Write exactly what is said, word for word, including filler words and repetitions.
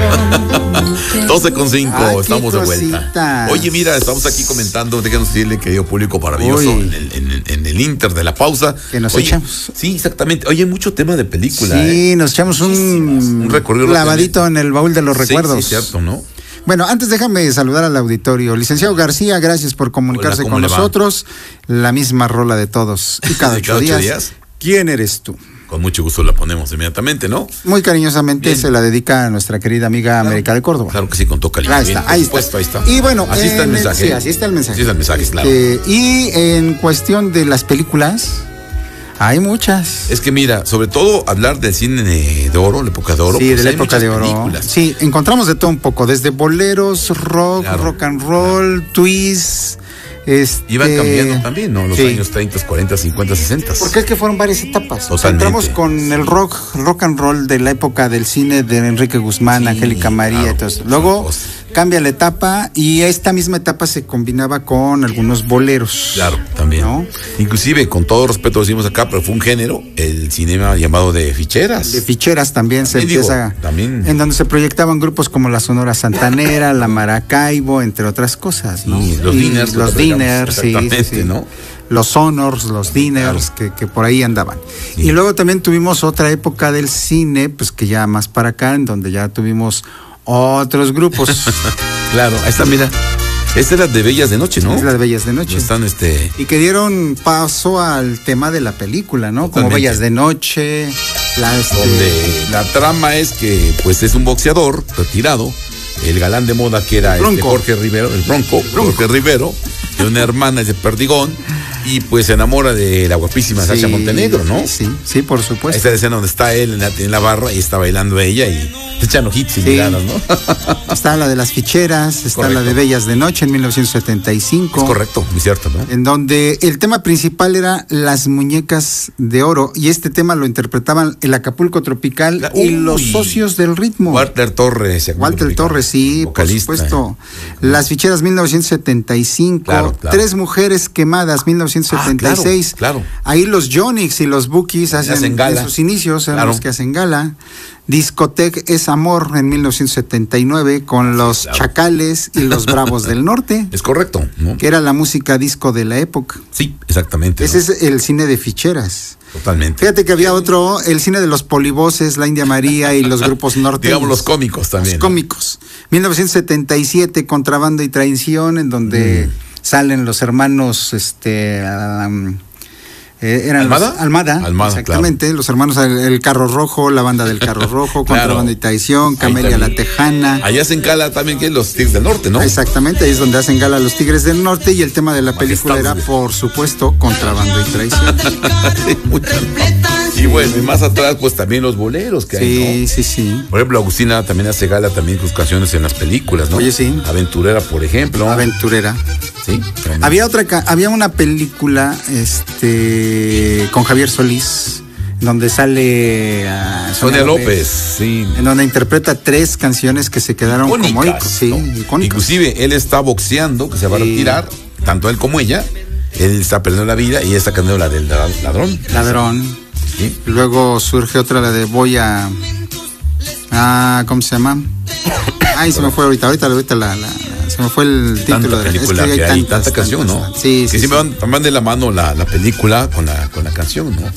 doce con cinco, Ay, estamos de vuelta. Cositas. Oye, mira, estamos aquí comentando, déjanos decirle, querido público maravilloso, en el, en, el, en el inter de la pausa. Que nos Oye, echamos. Sí, exactamente. Oye, mucho tema de película. Sí, ¿eh? nos echamos un, un recorrido clavadito en el baúl de los Sí, recuerdos. Sí, cierto, ¿no? Bueno, antes déjame saludar al auditorio. Licenciado García, gracias por comunicarse Hola, ¿cómo con le va? nosotros. La misma rola de todos. Y cada, ¿Cada ocho, ocho días, días? ¿Quién eres tú? Con mucho gusto la ponemos inmediatamente, ¿no? Muy cariñosamente Bien. se la dedica a nuestra querida amiga Claro. América de Córdoba. Claro que sí, con toca Ahí está, ahí está. ahí está. Y bueno, así está el en mensaje. Sí, así está el mensaje. Así está el mensaje, claro. Eh, y en cuestión de las películas, hay muchas. Es que mira, sobre todo hablar del cine de oro, la época de oro. Sí, pues de la hay época muchas de oro. películas. Sí, encontramos de todo un poco, desde boleros, rock, Claro, rock and roll, twist. Este, Iban cambiando también, ¿no? Los sí. años treinta, cuarenta, cincuenta, sesenta. Porque es que fueron varias etapas. Totalmente. Entramos con el rock, rock and roll de la época del cine de Enrique Guzmán, Sí, Angélica María, claro, y todo eso. Luego pues, cambia la etapa y esta misma etapa se combinaba con algunos boleros. Claro, también. ¿No? Inclusive, con todo respeto lo decimos acá, pero fue un género, el cinema llamado de ficheras. De ficheras también se También empieza, digo, también. en donde se proyectaban grupos como la Sonora Santanera, la Maracaibo, entre otras cosas, ¿no? Sí, los Y diners, los lo que diners, sí, digamos, sí, exactamente, sí. ¿no? Los honors, los diners, que, que por ahí andaban. Sí. Y luego también tuvimos otra época del cine, pues que ya más para acá, en donde ya tuvimos otros grupos. Claro, ahí está, mira. Esta era de Bellas de Noche, ¿no? Es las Bellas de Noche. Están, este... Y que dieron paso al tema de la película, ¿no? Como Totalmente. Bellas de Noche, la, este, donde la trama es que pues es un boxeador retirado, el galán de moda que era este Bronco. Jorge Rivero, el Bronco, Jorge Rivero, de una hermana de Perdigón, y pues se enamora de la guapísima Sasha sí, Montenegro, ¿no? Sí, sí, por Ahí supuesto. está la escena donde está él en la, en la barra y está bailando ella y se echan ojitos y Sí. miradas, ¿no? Está la de las ficheras, está Correcto. la de Bellas de Noche en mil novecientos setenta y cinco. Es correcto, es cierto, ¿no? En donde el tema principal era las muñecas de oro, y este tema lo interpretaban el Acapulco Tropical La- y uy. los socios del ritmo. Walter Torres. Walter Torres, sí, vocalista, por supuesto. eh. Las ficheras mil novecientos setenta y cinco, Claro, claro. Tres mujeres quemadas mil novecientos setenta y seis. Ah, claro, claro. Ahí los Yonix y los Bookies hacen, hacen gala. en sus inicios, eran Claro. los que hacen gala. Discotec es Amor en mil novecientos setenta y nueve con los claro. Chacales y los Bravos del Norte, Es correcto, ¿no? que era la música disco de la época. Sí, exactamente. Ese ¿no? es el cine de ficheras. Totalmente. Fíjate que había otro, el cine de los polivoces, la India María y los grupos norteños. Digamos los cómicos también. Los ¿no? cómicos. mil novecientos setenta y siete, Contrabando y Traición, en donde Mm. salen los hermanos, este, um, eh, eran ¿Almada? los- Almada, Almada, exactamente, los hermanos el, el Carro Rojo, la banda del Carro Rojo, Claro. Contrabando y Traición, Camelia la también. Tejana. Allá se encala también que los Tigres del Norte, ¿no? Exactamente, ahí es donde hacen gala los Tigres del Norte, y el tema de la película era, Majestades. por supuesto, Contrabando y Traición. Muchas, ¿no? Y bueno, y más atrás, pues también los boleros que Sí, hay, ¿no? sí, sí. Por ejemplo, Agustina también hace gala también sus canciones en las películas, ¿no? Oye, sí. Aventurera, por ejemplo. Aventurera. Sí. también. Había otra, ca- había una película, este, con Javier Solís, donde sale ah, Sonia López, sí. en donde interpreta tres canciones que se quedaron como Icónicas, ic- sí, ¿no? icónicas. Inclusive él está boxeando, que se va a Sí. retirar, tanto él como ella. Él está perdiendo la vida y ella está cantando la del dra- ladrón. Ladrón. Sí. Luego surge otra, la de Voy a, ah, ¿cómo se llama? Ay, se me fue ahorita, ahorita, ahorita la, la- se me fue el título Tanta de la película es que hay, tantas, tanta canción, tantas, ¿no? Sí, que sí, siempre sí. van, van de la mano la, la película con la, con la canción, ¿no?